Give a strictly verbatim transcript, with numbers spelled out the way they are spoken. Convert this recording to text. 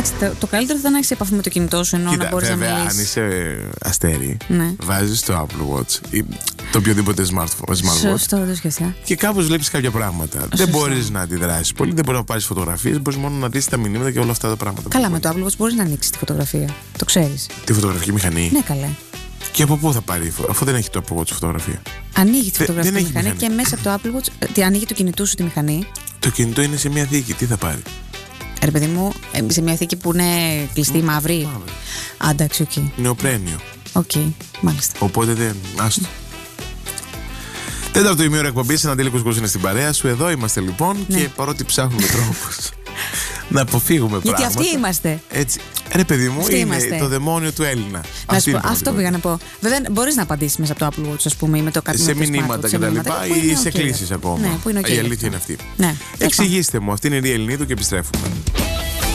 Εντάξει, το, το καλύτερο θα ήταν να έχεις επαφή με το κινητό σου ενώ Κοίτα, να μπορείς να μιλήσεις. αν είσαι αστέρι, ναι. βάζεις το Apple Watch ή το οποιοδήποτε smartphone, smartwatch. Σωστό, δεν το σκέφτηκα. Και κάπως βλέπεις κάποια πράγματα. Σωστό. Δεν μπορείς να αντιδράσεις πολύ, δεν μπορείς να πάρεις φωτογραφίες, μπορείς μόνο να δεις τα μηνύματα και όλα αυτά τα πράγματα. Καλά, με το Apple Watch μπορείς να ανοίξεις τη φωτογραφία. Το ξέρεις. Τη φωτογραφική μηχανή. Ναι, καλέ. Και από πού θα πάρει, αφού δεν έχει το Apple Watch φωτογραφία. Ανοίγει τη φωτογραφική δεν μηχανή, μηχανή και μέσα από το Apple Watch. Τι, ανοίγει το κινητού σου τη μηχανή. Το κινητό είναι σε μια θήκη, τι θα πάρει. Ρε παιδί μου, σε μια θήκη που είναι κλειστή, mm, μαύρη. Μαύρη. Α, εντάξει, οκ. Okay. Νεοπρένιο. Οκ, okay, μάλιστα. Οπότε δεν. Άστο. Τέταρτο ημίωρο εκπομπή, ένα Αντίλη Κουσκούς είναι στην παρέα σου. Εδώ είμαστε λοιπόν, ναι. Και παρότι ψάχνουμε τρόπους να αποφύγουμε γιατί πράγματα. Γιατί αυτοί είμαστε. Έτσι. Ρε παιδί μου, αυτοί είναι είμαστε. Το δαιμόνιο του Έλληνα. Να σου πω, αυτό πήγα να πω. Βέβαια, μπορείς να απαντήσεις μέσα από το Apple Watch, ας πούμε, ή με το κάτι. Σε μηνύματα κτλ. Ή είναι σε okay. κλήσεις ακόμα. Ναι, που είναι okay. Η αλήθεια είναι αυτή. Ναι. Εξηγήστε μου, αυτή είναι η Ελληνίδου και επιστρέφουμε.